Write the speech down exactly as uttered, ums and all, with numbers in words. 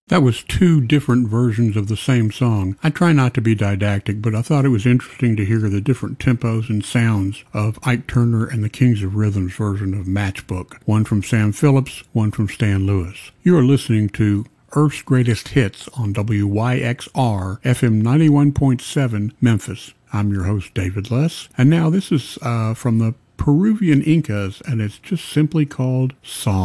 That was two different versions of the same song. I try not to be didactic, but I thought it was interesting to hear the different tempos and sounds of Ike Turner and the Kings of Rhythm's version of Matchbook, one from Sam Phillips, one from Stan Lewis. You are listening to Earth's Greatest Hits on W Y X R F M ninety-one point seven Memphis. I'm your host, David Less, and now this is uh, from the Peruvian Incas, and it's just simply called Song.